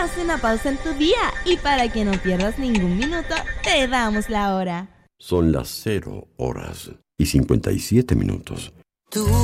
Haz una pausa en tu día y para que no pierdas ningún minuto, te damos la hora. Son las 0 horas y 57 minutos. Tú